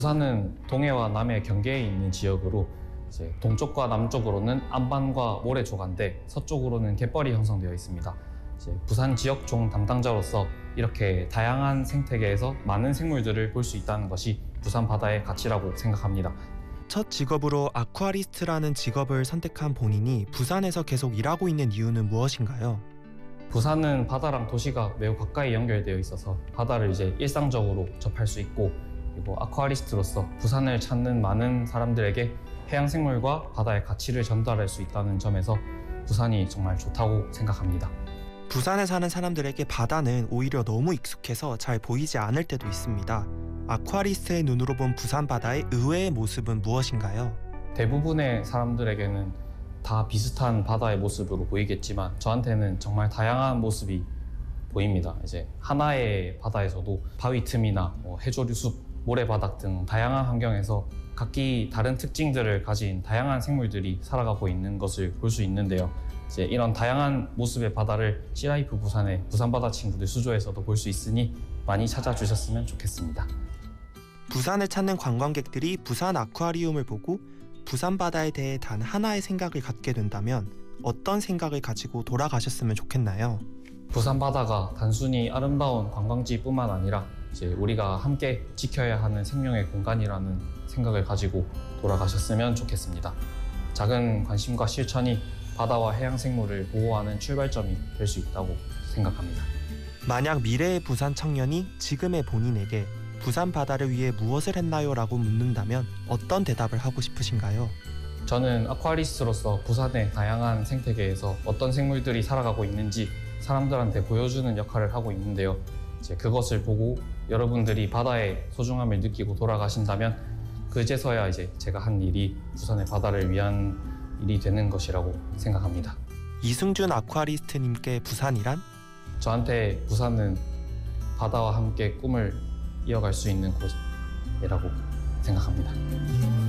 부산은 동해와 남해 경계에 있는 지역으로 이제 동쪽과 남쪽으로는 안반과 모래조가인데 서쪽으로는 갯벌이 형성되어 있습니다. 이제 부산 지역종 담당자로서 이렇게 다양한 생태계에서 많은 생물들을 볼 수 있다는 것이 부산 바다의 가치라고 생각합니다. 첫 직업으로 아쿠아리스트라는 직업을 선택한 본인이 부산에서 계속 일하고 있는 이유는 무엇인가요? 부산은 바다랑 도시가 매우 가까이 연결되어 있어서 바다를 이제 일상적으로 접할 수 있고, 그리고 아쿠아리스트로서 부산을 찾는 많은 사람들에게 해양생물과 바다의 가치를 전달할 수 있다는 점에서 부산이 정말 좋다고 생각합니다. 부산에 사는 사람들에게 바다는 오히려 너무 익숙해서 잘 보이지 않을 때도 있습니다. 아쿠아리스트의 눈으로 본 부산 바다의 의외의 모습은 무엇인가요? 대부분의 사람들에게는 다 비슷한 바다의 모습으로 보이겠지만 저한테는 정말 다양한 모습이 보입니다. 이제 하나의 바다에서도 바위 틈이나 해조류 숲, 모래바닥 등 다양한 환경에서 각기 다른 특징들을 가진 다양한 생물들이 살아가고 있는 것을 볼 수 있는데요. 이제 이런 다양한 모습의 바다를 시라이프 부산의 부산바다 친구들 수조에서도 볼 수 있으니 많이 찾아주셨으면 좋겠습니다. 부산을 찾는 관광객들이 부산 아쿠아리움을 보고 부산 바다에 대해 단 하나의 생각을 갖게 된다면 어떤 생각을 가지고 돌아가셨으면 좋겠나요? 부산 바다가 단순히 아름다운 관광지뿐만 아니라 이제 우리가 함께 지켜야 하는 생명의 공간이라는 생각을 가지고 돌아가셨으면 좋겠습니다. 작은 관심과 실천이 바다와 해양 생물을 보호하는 출발점이 될 수 있다고 생각합니다. 만약 미래의 부산 청년이 지금의 본인에게 부산 바다를 위해 무엇을 했나요? 라고 묻는다면 어떤 대답을 하고 싶으신가요? 저는 아쿠아리스트로서 부산의 다양한 생태계에서 어떤 생물들이 살아가고 있는지 사람들한테 보여주는 역할을 하고 있는데요. 이제 그것을 보고 여러분들이 바다의 소중함을 느끼고 돌아가신다면 그제서야 이제 제가 한 일이 부산의 바다를 위한 일이 되는 것이라고 생각합니다. 이승준 아쿠아리스트님께 부산이란? 저한테 부산은 바다와 함께 꿈을 이어갈 수 있는 곳이라고 생각합니다.